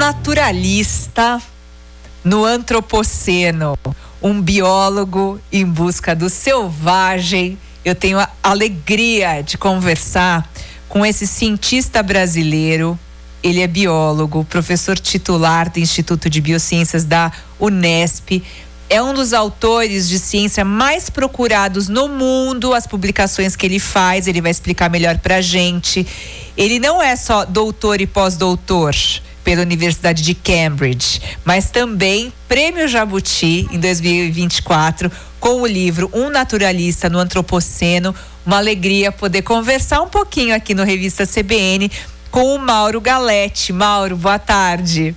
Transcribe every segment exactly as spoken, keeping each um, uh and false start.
naturalista no antropoceno, um biólogo em busca do selvagem. Eu tenho a alegria de conversar com esse cientista brasileiro. Ele é biólogo, professor titular do Instituto de Biociências da Unesp. É um dos autores de ciência mais procurados no mundo. As publicações que ele faz, ele vai explicar melhor pra gente. Ele não é só doutor e pós-doutor pela Universidade de Cambridge, mas também Prêmio Jabuti em dois mil e vinte e quatro com o livro Um Naturalista no Antropoceno. Uma alegria poder conversar um pouquinho aqui no Revista C B N com o Mauro Galletti. Mauro, boa tarde.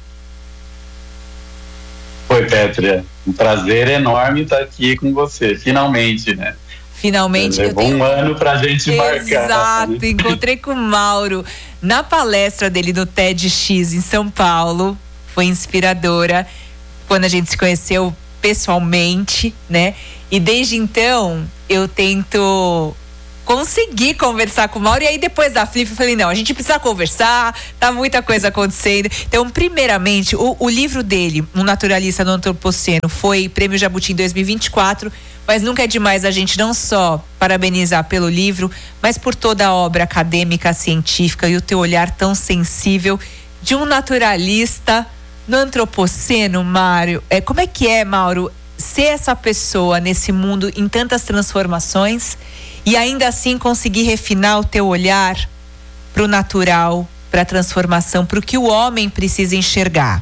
Oi, Pétria. Um prazer enorme estar aqui com você, finalmente, né? Finalmente. Levou eu tenho... um ano pra gente marcar. Exato, né? Encontrei com o Mauro na palestra dele no TEDx em São Paulo. Foi inspiradora quando a gente se conheceu pessoalmente, né? E desde então eu tento conseguir conversar com o Mauro. E aí depois da Flip eu falei, não, a gente precisa conversar, tá muita coisa acontecendo. Então, primeiramente, o, o livro dele, Um Naturalista no Antropoceno, foi Prêmio Jabuti em dois mil e vinte e quatro, mas nunca é demais a gente não só parabenizar pelo livro, mas por toda a obra acadêmica, científica e o teu olhar tão sensível de um naturalista no Antropoceno, Mário. É, como é que é, Mauro, ser essa pessoa nesse mundo em tantas transformações e ainda assim conseguir refinar o teu olhar para o natural, para a transformação, para o que o homem precisa enxergar?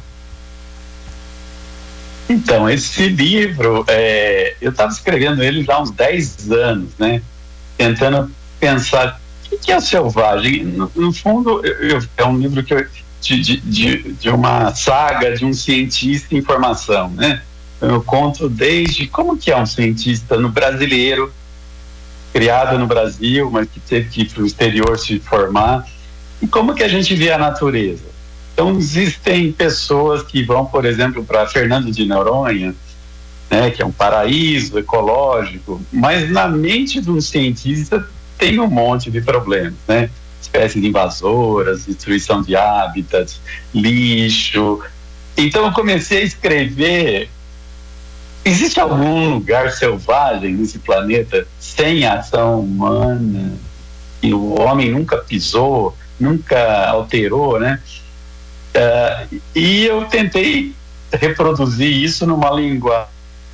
Então, esse livro, é, eu estava escrevendo ele já há uns dez anos, né? Tentando pensar o que, que é o selvagem. No, no fundo, eu, eu, é um livro que eu, de, de, de, de uma saga de um cientista em formação, né? Eu conto desde como que é um cientista no brasileiro, criado no Brasil, mas que teve que ir para o exterior se formar, e como que a gente vê a natureza. Então, existem pessoas que vão, por exemplo, para Fernando de Noronha, né, que é um paraíso ecológico, mas na mente de um cientista tem um monte de problemas, né? Espécies invasoras, destruição de hábitats, lixo. Então, eu comecei a escrever. Existe algum lugar selvagem nesse planeta sem ação humana, que o homem nunca pisou, nunca alterou, né? Uh, e eu tentei reproduzir isso numa linguagem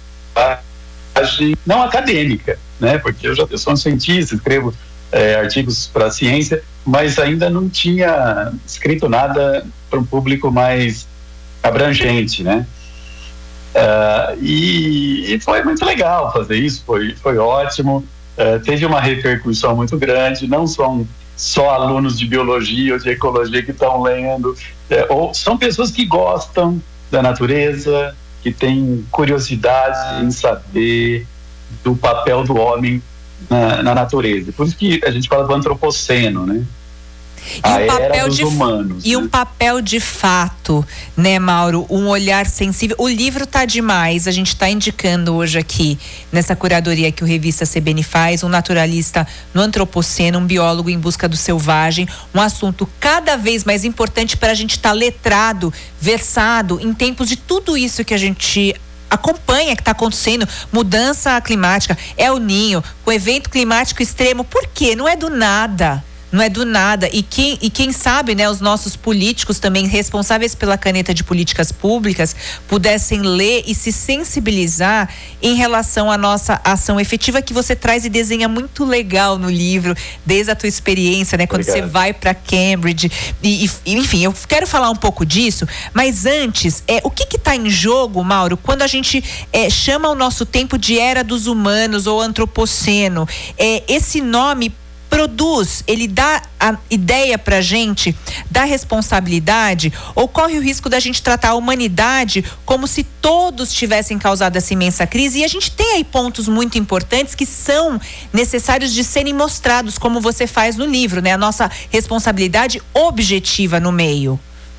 não acadêmica, né? Porque eu já eu sou um cientista, escrevo é, artigos para a ciência, mas ainda não tinha escrito nada para um público mais abrangente, né? Uh, e, e foi muito legal fazer isso, foi, foi ótimo, uh, teve uma repercussão muito grande, não são só alunos de biologia ou de ecologia que estão lendo, uh, ou são pessoas que gostam da natureza, que têm curiosidade em saber do papel do homem na, na natureza. Por isso que a gente fala do antropoceno, né? E um, papel de, humanos, e né? um papel de fato, né, Mauro? Um olhar sensível. O livro tá demais. A gente tá indicando hoje aqui, nessa curadoria que o Revista C B N faz, um naturalista no Antropoceno, um biólogo em busca do selvagem. Um assunto cada vez mais importante para a gente estar tá letrado, versado em tempos de tudo isso que a gente acompanha, que está acontecendo, mudança climática, El Niño, o evento climático extremo. Por quê? Não é do nada. Não é do nada. E quem, e quem sabe, né, os nossos políticos também responsáveis pela caneta de políticas públicas pudessem ler e se sensibilizar em relação à nossa ação efetiva, que você traz e desenha muito legal no livro, desde a tua experiência, né, quando Obrigado. Você vai para Cambridge. E, e, enfim, eu quero falar um pouco disso, mas antes, é, o que que tá em jogo, Mauro, quando a gente é, chama o nosso tempo de Era dos Humanos ou Antropoceno? É, esse nome produz, ele dá a ideia pra gente da responsabilidade, ou corre o risco da gente tratar a humanidade como se todos tivessem causado essa imensa crise? E a gente tem aí pontos muito importantes que são necessários de serem mostrados, como você faz no livro, né? A nossa responsabilidade objetiva no meio.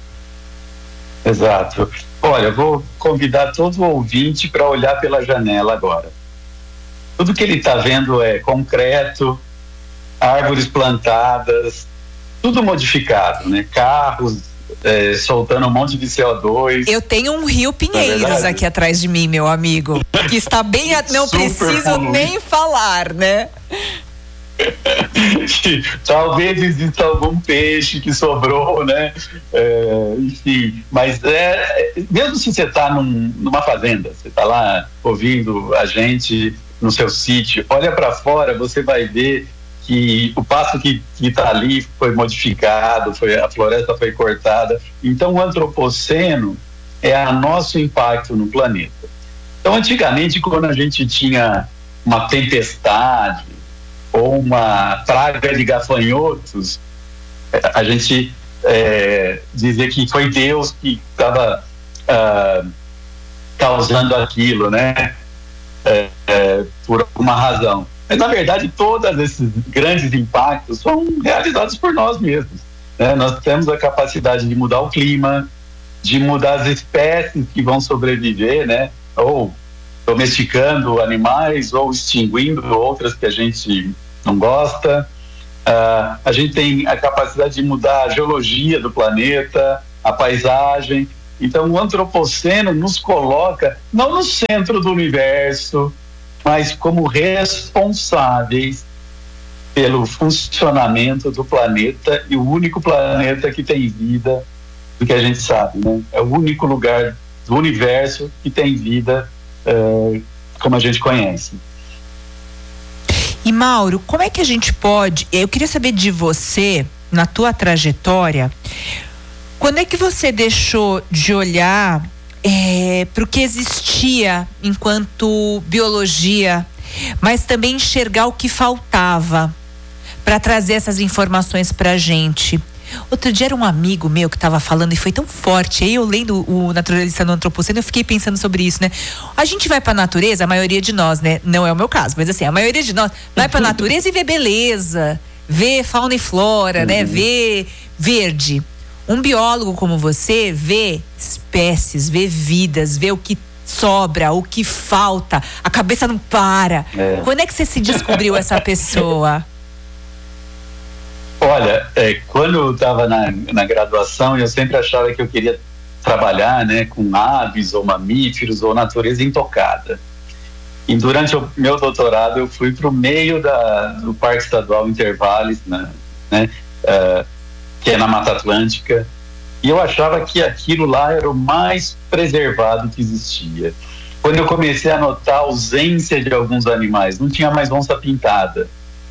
Exato. Olha, eu vou convidar todo ouvinte para olhar pela janela agora. Tudo que ele está vendo é concreto, árvores plantadas, tudo modificado, né? Carros, é, soltando um monte de C O dois. Eu tenho um rio Pinheiros aqui atrás de mim, meu amigo, que está bem, a... não Super preciso poluído. Nem falar, né? Talvez exista algum peixe que sobrou, né? É, enfim, mas é, mesmo se você está num, numa fazenda, você está lá ouvindo a gente no seu sítio, olha para fora, você vai ver que o pasto que está ali foi modificado, foi, a floresta foi cortada. Então, o antropoceno é o nosso impacto no planeta. Então, antigamente, quando a gente tinha uma tempestade ou uma praga de gafanhotos, a gente é, dizia que foi Deus que estava uh, causando aquilo, né? É, é, por alguma razão. Mas, na verdade, todos esses grandes impactos são realizados por nós mesmos, né? Nós temos a capacidade de mudar o clima, de mudar as espécies que vão sobreviver, né? Ou domesticando animais, ou extinguindo outras que a gente não gosta. Uh, a gente tem a capacidade de mudar a geologia do planeta, a paisagem. Então, o antropoceno nos coloca não no centro do universo, mas como responsáveis pelo funcionamento do planeta, e o único planeta que tem vida do que a gente sabe, né? É o único lugar do universo que tem vida uh, como a gente conhece. E Mauro, como é que a gente pode, eu queria saber de você, na tua trajetória, quando é que você deixou de olhar é, para o que existia enquanto biologia, mas também enxergar o que faltava para trazer essas informações para a gente? Outro dia era um amigo meu que estava falando e foi tão forte. Aí eu lendo o Naturalista no Antropoceno, eu fiquei pensando sobre isso, né? A gente vai pra natureza, a maioria de nós, né? Não é o meu caso, mas assim, a maioria de nós vai pra natureza e vê beleza, vê fauna e flora, uhum. né? Vê verde. Um biólogo como você vê espécies, vê vidas, vê o que sobra, o que falta, a cabeça não para. É. Quando é que você se descobriu essa pessoa? Olha, é, quando eu estava na, na graduação, eu sempre achava que eu queria trabalhar, né, com aves ou mamíferos ou natureza intocada. E durante o meu doutorado eu fui para o meio da, do Parque Estadual Intervales, né, né, uh, que é na Mata Atlântica, e eu achava que aquilo lá era o mais preservado que existia. Quando eu comecei a notar a ausência de alguns animais, não tinha mais onça pintada.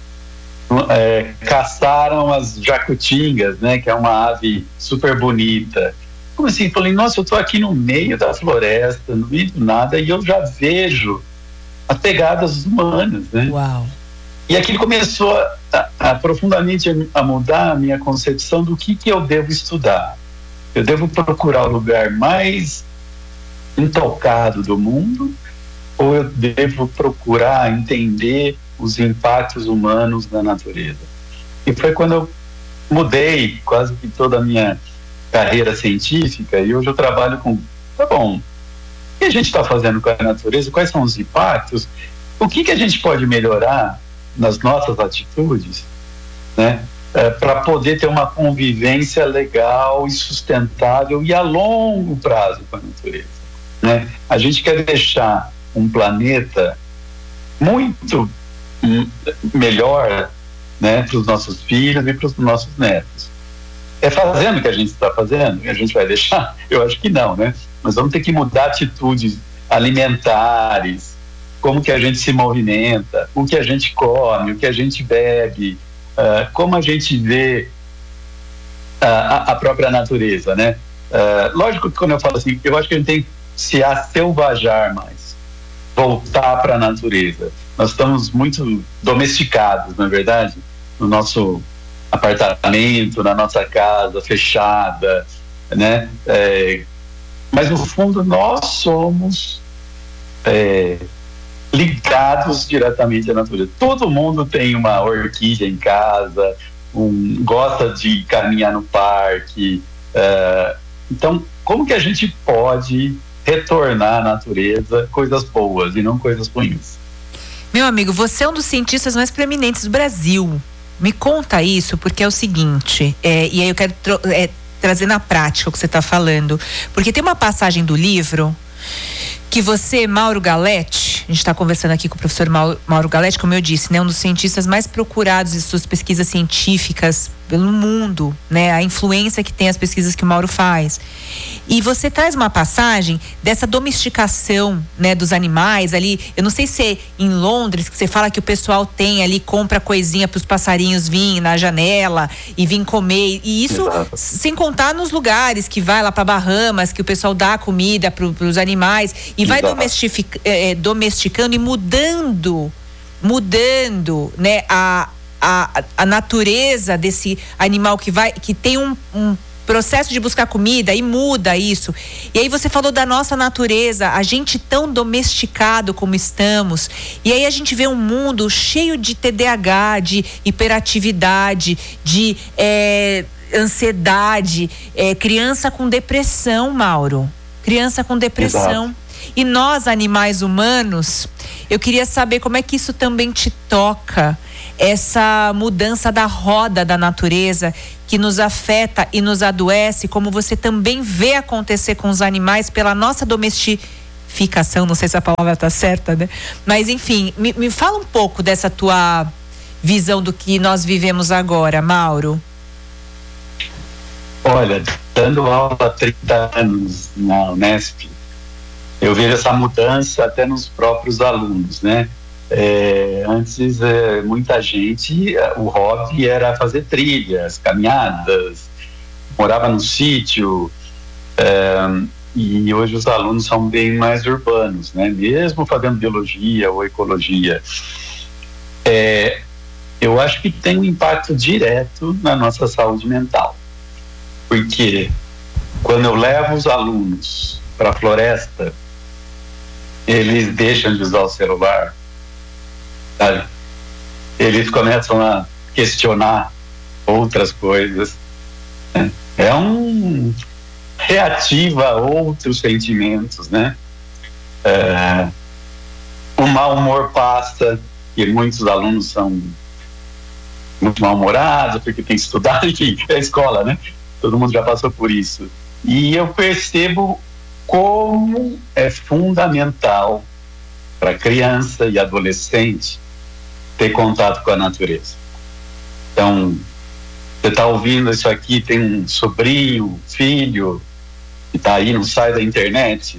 É, caçaram as jacutingas, né, que é uma ave super bonita. Como assim? Falei, nossa, eu tô aqui no meio da floresta, no meio do nada, e eu já vejo as pegadas humanas, né? Uau. E aquilo começou a, a, a profundamente a mudar a minha concepção do que, que eu devo estudar. Eu devo procurar o lugar mais intocado do mundo, ou eu devo procurar entender os impactos humanos na natureza? E foi quando eu mudei quase que toda a minha carreira científica, e hoje eu trabalho com, tá bom, o que a gente está fazendo com a natureza, quais são os impactos, o que, que a gente pode melhorar nas nossas atitudes, né, é, para poder ter uma convivência legal e sustentável e a longo prazo com a natureza, né? A gente quer deixar um planeta muito melhor, né, para os nossos filhos e para os nossos netos. É fazendo o que a gente está fazendo? A gente vai deixar? Eu acho que não, né? Mas vamos ter que mudar atitudes alimentares, como que a gente se movimenta, o que a gente come, o que a gente bebe, uh, como a gente vê uh, a, a própria natureza, né? Uh, lógico que quando eu falo assim, eu acho que a gente tem que se aselvajar mais, voltar para a natureza. Nós estamos muito domesticados, não é verdade? No nosso apartamento, na nossa casa fechada, né? É, mas no fundo nós somos é, ligados diretamente à natureza. Todo mundo tem uma orquídea em casa, um, gosta de caminhar no parque. É, então, como que a gente pode retornar à natureza coisas boas e não coisas ruins? Meu amigo, você é um dos cientistas mais preeminentes do Brasil. Me conta isso, porque é o seguinte, é, e aí eu quero é, trazer na prática o que você está falando. Porque tem uma passagem do livro que você, Mauro Galletti, a gente está conversando aqui com o professor Mauro Galletti, como eu disse, né, um dos cientistas mais procurados em suas pesquisas científicas pelo mundo, né, a influência que tem as pesquisas que o Mauro faz. E você traz uma passagem dessa domesticação, né, dos animais ali. Eu não sei se é em Londres que você fala que o pessoal tem ali, compra coisinha para os passarinhos virem na janela e vir comer. E isso Exato. Sem contar nos lugares que vai lá para Bahamas, que o pessoal dá comida para os animais e vai eh, domesticando e mudando, mudando, né, a A, a natureza desse animal que vai, que tem um, um processo de buscar comida e muda isso. E aí você falou da nossa natureza, a gente tão domesticado como estamos, e aí a gente vê um mundo cheio de T D A H, de hiperatividade, de é, ansiedade, é, criança com depressão, Mauro, criança com depressão. Exato. E nós, animais humanos, eu queria saber como é que isso também te toca, essa mudança da roda da natureza que nos afeta e nos adoece, como você também vê acontecer com os animais pela nossa domesticação, não sei se a palavra está certa, né? Mas enfim, me, me fala um pouco dessa tua visão do que nós vivemos agora, Mauro. Olha, dando aula há trinta anos na Unesp, eu vejo essa mudança até nos próprios alunos, né? É, antes, é, muita gente, o hobby era fazer trilhas, caminhadas, morava no sítio, é, e hoje os alunos são bem mais urbanos, né? Mesmo fazendo biologia ou ecologia. É, eu acho que tem um impacto direto na nossa saúde mental, porque quando eu levo os alunos para a floresta, eles deixam de usar o celular, sabe? Eles começam a questionar outras coisas, né? É um reativa a outros sentimentos, né? É, o mau humor passa, e muitos alunos são muito mal-humorados porque tem que estudar, enfim, é a escola, né? Todo mundo já passou por isso. E eu percebo como é fundamental para criança e adolescente ter contato com a natureza. Então, você está ouvindo isso aqui, tem um sobrinho, filho, que está aí, não sai da internet.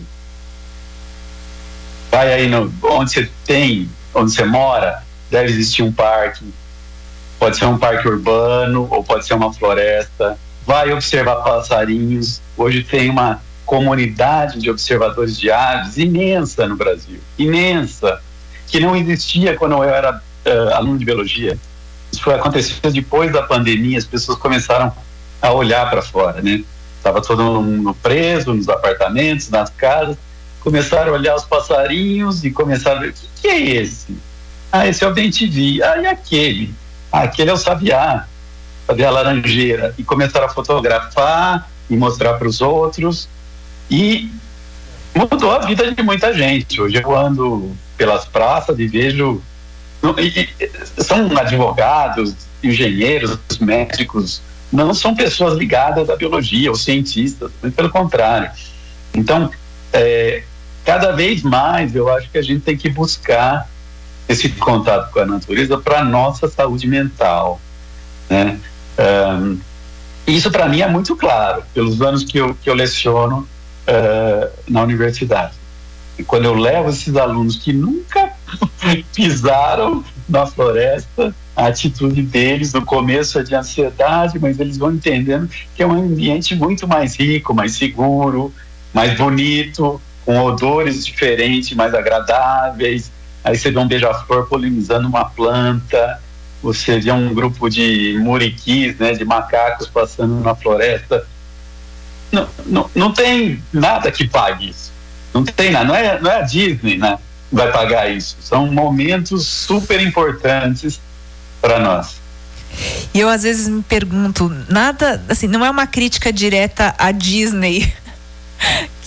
Vai aí no, onde você tem, onde você mora, deve existir um parque. Pode ser um parque urbano ou pode ser uma floresta. Vai observar passarinhos. Hoje tem uma comunidade de observadores de aves imensa no Brasil, imensa, que não existia quando eu era uh, aluno de biologia. Isso foi acontecer depois da pandemia, as pessoas começaram a olhar para fora, né? Estava todo mundo preso nos apartamentos, nas casas, começaram a olhar os passarinhos e começaram a ver, o que, que é esse? Ah, esse é o bem-te-vi. Ah, e aquele? Ah, aquele é o sabiá, sabiá laranjeira. E começaram a fotografar e mostrar para os outros. E mudou a vida de muita gente. Hoje eu ando pelas praças e vejo... E, e, são advogados, engenheiros, médicos, não são pessoas ligadas à biologia, ou cientistas, pelo contrário. Então, é, cada vez mais eu acho que a gente tem que buscar esse contato com a natureza para a nossa saúde mental, né? Um, isso para mim é muito claro, pelos anos que eu, que eu leciono Uh, na universidade. E quando eu levo esses alunos que nunca pisaram na floresta, a atitude deles no começo é de ansiedade, mas eles vão entendendo que é um ambiente muito mais rico, mais seguro, mais bonito, com odores diferentes, mais agradáveis. Aí você vê um beija-flor polinizando uma planta, você vê um grupo de muriquis, né, de macacos passando na floresta. Não, não, não tem nada que pague isso. Não tem nada. Não é, não é a Disney, né, que vai pagar isso. São momentos super importantes para nós. E eu às vezes me pergunto, nada, assim, não é uma crítica direta à Disney,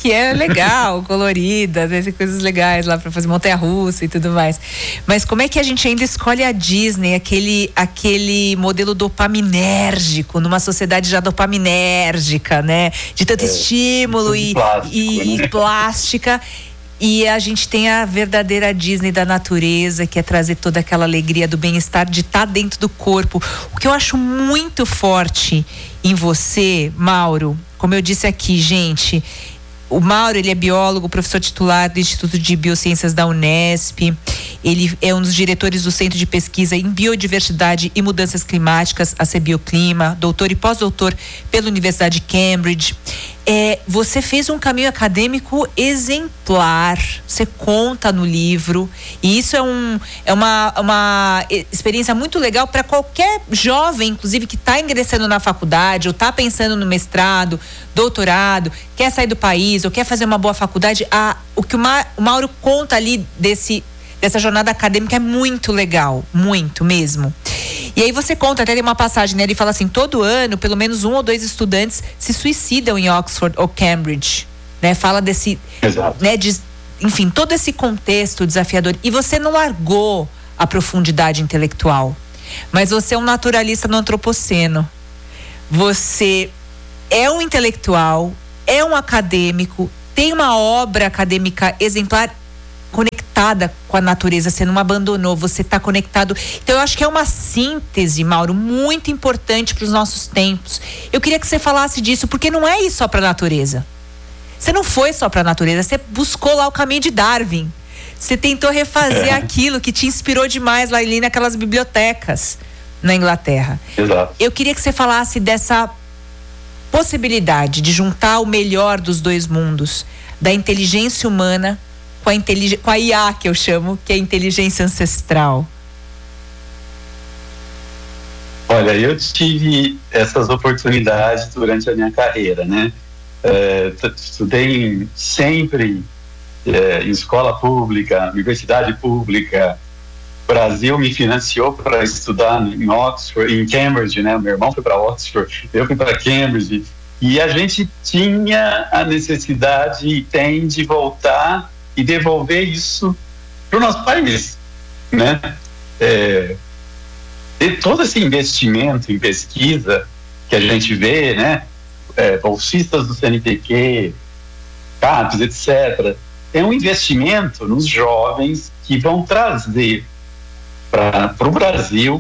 que é legal, colorida, tem coisas legais lá para fazer montanha-russa e tudo mais. Mas como é que a gente ainda escolhe a Disney, aquele, aquele modelo dopaminérgico, numa sociedade já dopaminérgica, né? De tanto é, estímulo e, plástico, e, né? e plástica. E a gente tem a verdadeira Disney da natureza, que é trazer toda aquela alegria do bem-estar, de estar dentro do corpo. O que eu acho muito forte em você, Mauro, como eu disse aqui, gente, o Mauro, ele é biólogo, professor titular do Instituto de Biociências da Unesp. Ele é um dos diretores do Centro de Pesquisa em Biodiversidade e Mudanças Climáticas, a CBioclima, doutor e pós-doutor pela Universidade de Cambridge. É, você fez um caminho acadêmico exemplar, você conta no livro, e isso é, um, é uma, uma experiência muito legal para qualquer jovem, inclusive, que está ingressando na faculdade ou está pensando no mestrado, doutorado, quer sair do país ou quer fazer uma boa faculdade. A, o que o, Ma, o Mauro conta ali desse, dessa jornada acadêmica é muito legal, muito mesmo. E aí você conta, até tem uma passagem, né? Ele fala assim, todo ano, pelo menos um ou dois estudantes se suicidam em Oxford ou Cambridge, né? Fala desse, Exato. né? De, enfim, todo esse contexto desafiador. E você não largou a profundidade intelectual, mas você é um naturalista no antropoceno. Você é um intelectual, é um acadêmico, tem uma obra acadêmica exemplar, conectada com a natureza, você não abandonou, você está conectado. Então eu acho que é uma síntese, Mauro, muito importante para os nossos tempos. Eu queria que você falasse disso, porque não é ir só para a natureza. Você não foi só para a natureza, você buscou lá o caminho de Darwin. Você tentou refazer é. aquilo que te inspirou demais lá ali naquelas bibliotecas na Inglaterra. Exato. Eu queria que você falasse dessa possibilidade de juntar o melhor dos dois mundos, da inteligência humana com a, intelig... com a I A, que eu chamo, que é a inteligência ancestral. Olha, eu tive essas oportunidades durante a minha carreira, né? É, estudei sempre é, em escola pública, universidade pública. O Brasil me financiou para estudar em Oxford, em Cambridge, né? O meu irmão foi para Oxford, eu fui para Cambridge. E a gente tinha a necessidade e tem de voltar e devolver isso para o nosso país, né? É, e todo esse investimento em pesquisa que a gente vê, né? É, bolsistas do C N P Q, CAPES, etcétera, é um investimento nos jovens que vão trazer para o Brasil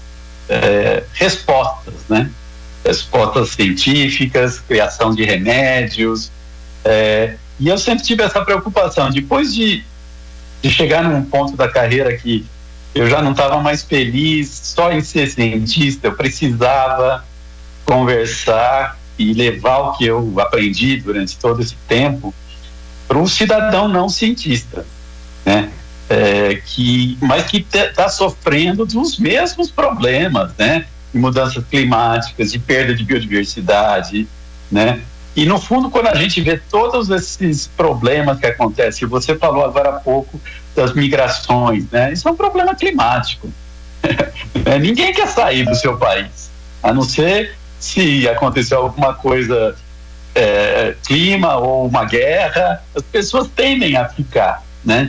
é, respostas, né? Respostas científicas, criação de remédios, é, e eu sempre tive essa preocupação. Depois de, de chegar num ponto da carreira que eu já não estava mais feliz só em ser cientista, eu precisava conversar e levar o que eu aprendi durante todo esse tempo para um cidadão não cientista, né? É, que, mas que está sofrendo dos mesmos problemas, né? De mudanças climáticas, de perda de biodiversidade, né? E no fundo, quando a gente vê todos esses problemas que acontecem, você falou agora há pouco das migrações, né? Isso é um problema climático. Ninguém quer sair do seu país, a não ser se acontecer alguma coisa, é, clima ou uma guerra, as pessoas tendem a ficar, né?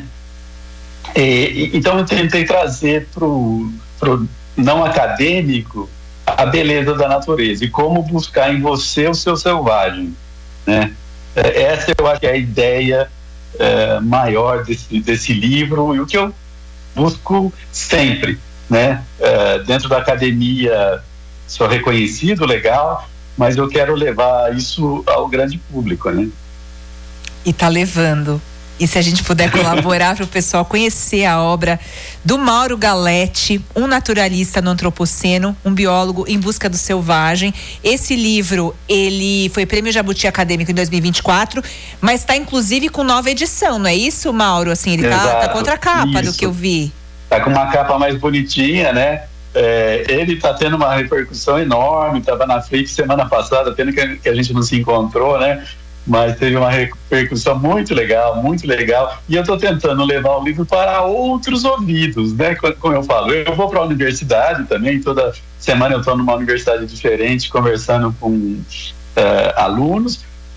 E, então eu tentei trazer para o não acadêmico a beleza da natureza e como buscar em você o seu selvagem, né? Essa eu acho que é a ideia é, maior desse, desse livro e o que eu busco sempre, né? É, dentro da academia sou reconhecido, legal, mas eu quero levar isso ao grande público, né? E tá levando. E se a gente puder colaborar para o pessoal conhecer a obra do Mauro Galletti, um naturalista no antropoceno, um biólogo em busca do selvagem. Esse livro, ele foi prêmio Jabuti Acadêmico em dois mil e vinte e quatro, mas está inclusive com nova edição, não é isso, Mauro? Assim, ele tá, tá contra a capa, isso. Do que eu vi. Tá com uma capa mais bonitinha, né? É, ele tá tendo uma repercussão enorme, estava na Flip semana passada, pena que, que a gente não se encontrou, né? Mas teve uma repercussão muito legal, muito legal, e eu estou tentando levar o livro para outros ouvidos, né? Como eu falo, eu vou para a universidade também, toda semana eu estou numa universidade diferente, conversando com uh, alunos,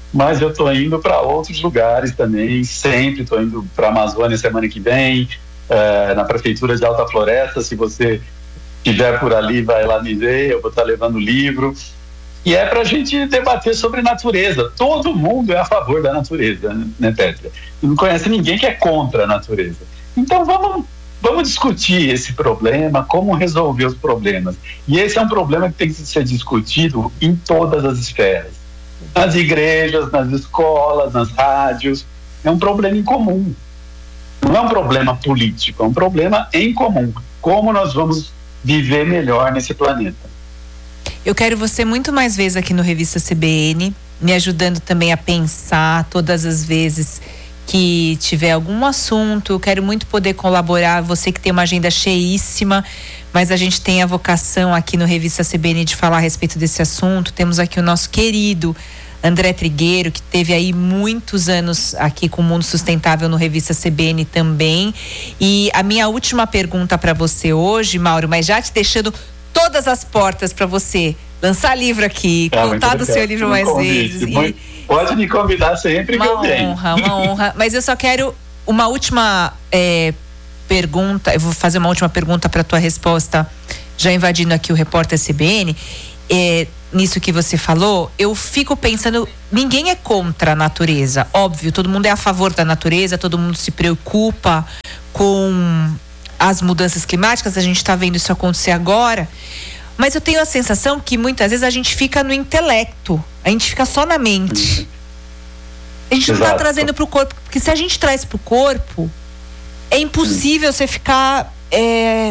mas eu estou indo para outros lugares também, sempre estou indo para a Amazônia semana que vem, é, na Prefeitura de Alta Floresta, se você estiver por ali, vai lá me ver, eu vou estar levando livro, e é para a gente debater sobre natureza. Todo mundo é a favor da natureza, né, Petra? Não conhece ninguém que é contra a natureza. Então vamos, vamos discutir esse problema, como resolver os problemas. E esse é um problema que tem que ser discutido em todas as esferas. Nas igrejas, nas escolas, nas rádios. É um problema em comum. Não é um problema político, é um problema em comum. Como nós vamos viver melhor nesse planeta. Eu quero você muito mais vezes aqui no Revista C B N, me ajudando também a pensar todas as vezes que tiver algum assunto. Eu quero muito poder colaborar, você que tem uma agenda cheíssima, mas a gente tem a vocação aqui no Revista C B N de falar a respeito desse assunto. Temos aqui o nosso querido André Trigueiro, que teve aí muitos anos aqui com o Mundo Sustentável no Revista C B N também. E a minha última pergunta para você hoje, Mauro, mas já te deixando todas as portas para você lançar livro aqui, ah, contar do seu livro mais vezes. E... Pode me convidar sempre uma que eu venho. Uma honra, uma honra. Mas eu só quero uma última é, pergunta, eu vou fazer uma última pergunta para a tua resposta, já invadindo aqui o Repórter C B N. É, nisso que você falou, eu fico pensando, ninguém é contra a natureza, óbvio, todo mundo é a favor da natureza, todo mundo se preocupa com as mudanças climáticas, a gente está vendo isso acontecer agora, mas eu tenho a sensação que muitas vezes a gente fica no intelecto, a gente fica só na mente, a gente não está trazendo para o corpo, porque se a gente traz para o corpo, é impossível você ficar é,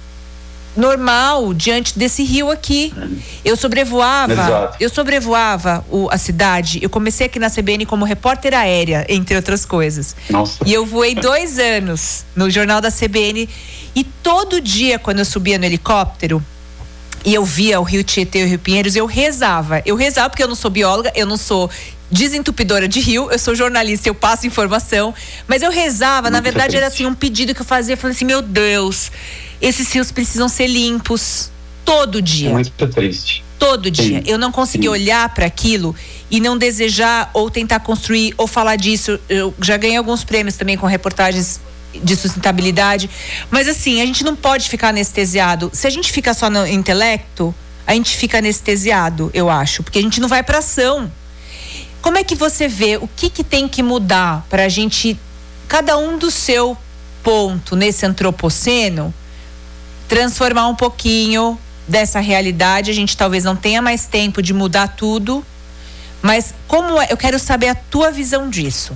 normal diante desse rio aqui. Eu sobrevoava, Exato. eu sobrevoava o, a cidade, eu comecei aqui na C B N como repórter aérea, entre outras coisas. Nossa. E eu voei dois anos no Jornal da C B N, e todo dia quando eu subia no helicóptero e eu via o Rio Tietê e o Rio Pinheiros, eu rezava, eu rezava porque eu não sou bióloga, eu não sou desentupidora de rio, eu sou jornalista, eu passo informação, mas eu rezava, Muito na verdade triste. Era assim um pedido que eu fazia, eu falei assim, meu Deus, esses rios precisam ser limpos todo dia. É muito triste. Todo dia. Sim. Eu não consegui Sim. olhar para aquilo e não desejar ou tentar construir ou falar disso. Eu já ganhei alguns prêmios também com reportagens de sustentabilidade, mas assim, a gente não pode ficar anestesiado. Se a gente fica só no intelecto, a gente fica anestesiado, eu acho, porque a gente não vai para ação. Como é que você vê o que que tem que mudar para a gente, cada um do seu ponto nesse antropoceno, transformar um pouquinho dessa realidade? A gente talvez não tenha mais tempo de mudar tudo, mas como é? Eu quero saber a tua visão disso.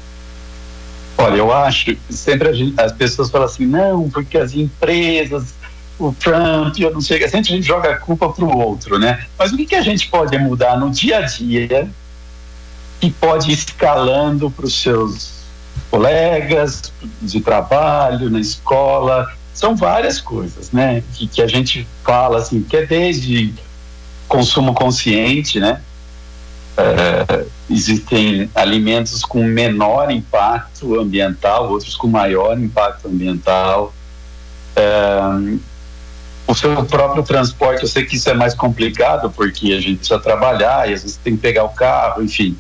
Olha, eu acho, sempre a gente, as pessoas falam assim, não, porque as empresas, o Trump, eu não sei, sempre a gente joga a culpa para o outro, né? Mas o que que a gente pode mudar no dia a dia que pode ir escalando para os seus colegas de trabalho, na escola? São várias coisas, né? Que, que a gente fala, assim, que é desde consumo consciente, né? É, existem alimentos com menor impacto ambiental, outros com maior impacto ambiental. É, o seu próprio transporte, eu sei que isso é mais complicado porque a gente precisa trabalhar e às vezes tem que pegar o carro, enfim.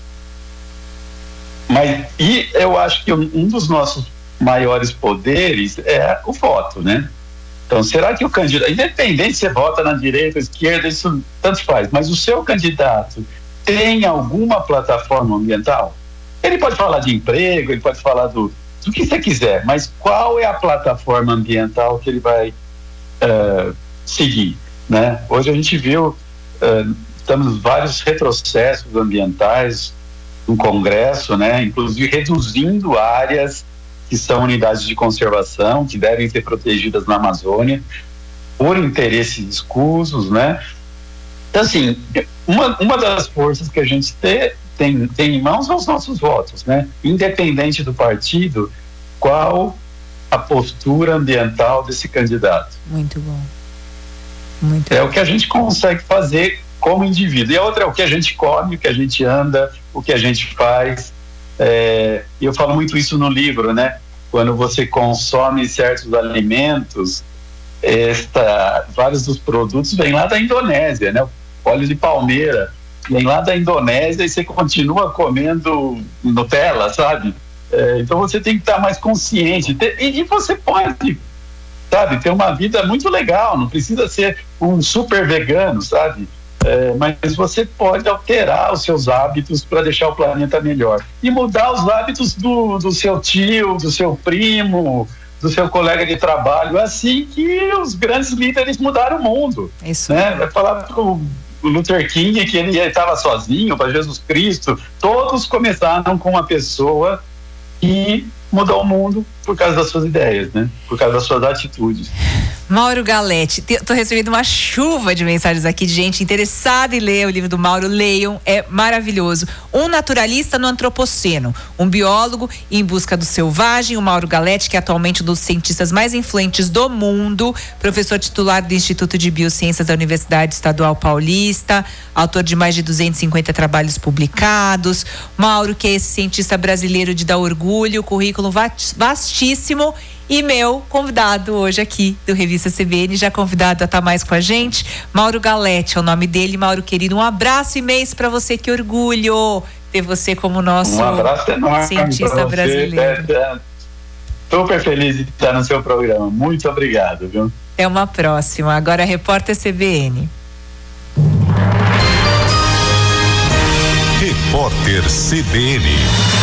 Mas, e eu acho que um, um dos nossos maiores poderes é o voto, né? Então, será que o candidato, independente se você vota na direita ou esquerda, isso tanto faz, mas o seu candidato tem alguma plataforma ambiental? Ele pode falar de emprego, ele pode falar do, do que você quiser, mas qual é a plataforma ambiental que ele vai uh, seguir, né? Hoje a gente viu, uh, estamos vários retrocessos ambientais no Congresso, né? Inclusive reduzindo áreas que são unidades de conservação, que devem ser protegidas na Amazônia, por interesses escusos, né? Então, assim, uma, uma das forças que a gente tem, tem, tem em mãos são os nossos votos, né? Independente do partido, qual a postura ambiental desse candidato. Muito bom. Muito é bom. O que a gente consegue fazer como indivíduo. E a outra é o que a gente come, o que a gente anda, o que a gente faz. É, eu falo muito isso no livro, né? Quando você consome certos alimentos, esta, vários dos produtos vêm lá da Indonésia, né? Óleo de palmeira, vem lá da Indonésia e você continua comendo Nutella, sabe? É, então você tem que estar mais consciente. Ter, e, e você pode, sabe, ter uma vida muito legal, não precisa ser um super vegano, sabe? É, mas você pode alterar os seus hábitos para deixar o planeta melhor. E mudar os hábitos do, do seu tio, do seu primo, do seu colega de trabalho. É assim que os grandes líderes mudaram o mundo. Isso. Né? Vai falar pro Luther King que ele estava sozinho, para Jesus Cristo. Todos começaram com uma pessoa que mudou o mundo por causa das suas ideias, né? Por causa das suas atitudes. Mauro Galletti, tô recebendo uma chuva de mensagens aqui de gente interessada em ler o livro do Mauro. Leiam, é maravilhoso. Um naturalista no antropoceno, um biólogo em busca do selvagem, o Mauro Galletti, que é atualmente um dos cientistas mais influentes do mundo, professor titular do Instituto de Biociências da Universidade Estadual Paulista, autor de mais de duzentos e cinquenta trabalhos publicados. Mauro, que é esse cientista brasileiro de dar orgulho, currículo vastíssimo. E meu convidado hoje aqui do Revista C B N, já convidado a estar mais com a gente, Mauro Galletti é o nome dele. Mauro querido, um abraço imenso para você, que orgulho ter você como nosso um abraço enorme cientista brasileiro. É, é, super feliz de estar no seu programa, muito obrigado, viu? Até uma próxima. Agora repórter C B N. Repórter C B N.